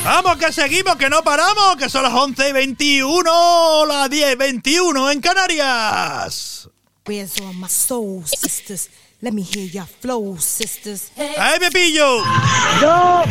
Vamos, que seguimos, que no paramos, que son las 11:21, las 10:21 en Canarias. Where's all my soul sisters? Let me hear your flow, sisters. ¡Ay, Pepillo! Yo